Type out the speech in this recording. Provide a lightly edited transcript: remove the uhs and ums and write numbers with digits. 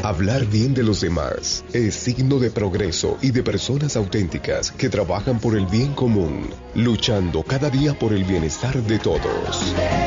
Hablar bien de los demás es signo de progreso y de personas auténticas que trabajan por el bien común, luchando cada día por el bienestar de todos.